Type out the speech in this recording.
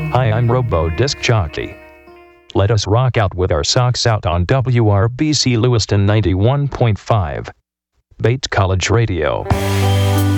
Hi, I'm Robo Disc Jockey. Let us rock out with our socks out on WRBC Lewiston 91.5. Bates College Radio.